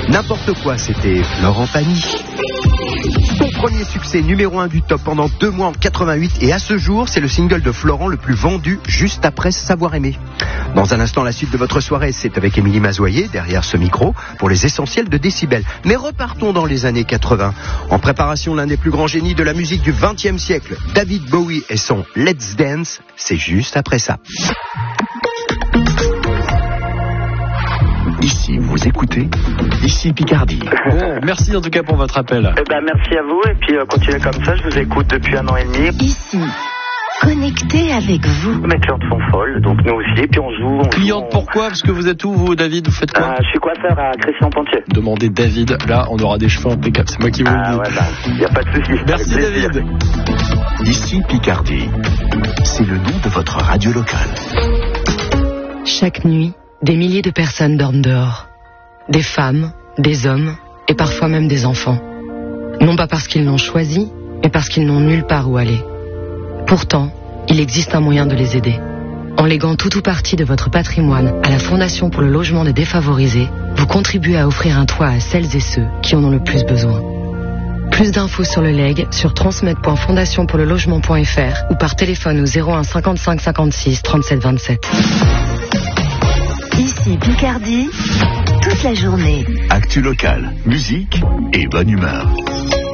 N'importe quoi, c'était Laurent Pagny. Son premier succès numéro 1 du top pendant 2 mois en 88 et à ce jour, c'est le single de Florent le plus vendu juste après Savoir aimer. Dans un instant, la suite de votre soirée, c'est avec Émilie Mazoyer derrière ce micro pour les essentiels de Décibel. Mais repartons dans les années 80. En préparation, l'un des plus grands génies de la musique du XXe siècle, David Bowie et son Let's Dance, c'est juste après ça. Ici, vous écoutez, ici Picardie. Bon, merci en tout cas pour votre appel. Merci à vous et puis continuez comme ça, je vous écoute depuis 1 an et demi. Ici, connecté avec vous. Mes clientes sont folles, donc nous aussi, et puis on joue. Cliente pourquoi? Parce que vous êtes où, vous, David? Vous faites quoi? Je suis coiffeur à Crécy-en-Pontier. Demandez David, là on aura des cheveux impeccable, c'est moi qui vous le dis. Y a pas de souci. Merci David. Ici Picardie, c'est le nom de votre radio locale. Chaque nuit, des milliers de personnes dorment dehors. Des femmes, des hommes et parfois même des enfants. Non pas parce qu'ils l'ont choisi, mais parce qu'ils n'ont nulle part où aller. Pourtant, il existe un moyen de les aider. En léguant tout ou partie de votre patrimoine à la Fondation pour le logement des défavorisés, vous contribuez à offrir un toit à celles et ceux qui en ont le plus besoin. Plus d'infos sur le legs sur transmet.fondationpourlelogement.fr ou par téléphone au 01 55 56 37 27. Ici Picardie, toute la journée. Actu locale, musique et bonne humeur.